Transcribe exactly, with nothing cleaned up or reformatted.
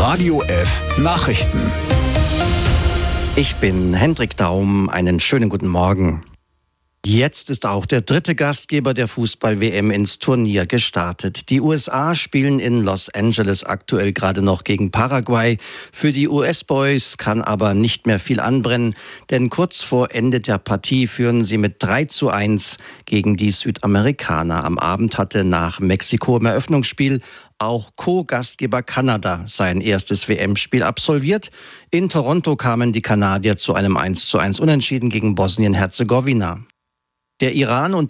Radio F Nachrichten. Ich bin Hendrik Daum, einen schönen guten Morgen. Jetzt ist auch der dritte Gastgeber der Fußball-W M ins Turnier gestartet. Die U S A spielen in Los Angeles aktuell gerade noch gegen Paraguay. Für die U S-Boys kann aber nicht mehr viel anbrennen, denn kurz vor Ende der Partie führen sie mit drei zu eins gegen die Südamerikaner. Am Abend hatte nach Mexiko im Eröffnungsspiel auch Co-Gastgeber Kanada sein erstes W M-Spiel absolviert. In Toronto kamen die Kanadier zu einem eins zu eins Unentschieden gegen Bosnien-Herzegowina. Der Iran und